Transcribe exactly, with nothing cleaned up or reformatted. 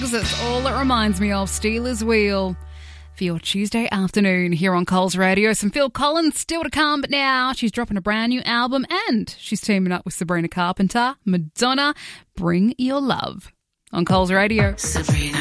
Dogs. It's all it reminds me of. Steelers Wheel for your Tuesday afternoon here on Coles Radio. Some Phil Collins still to come, but now she's dropping a brand new album and she's teaming up with Sabrina Carpenter. Madonna, Bring Your Love on Coles Radio. Sabrina.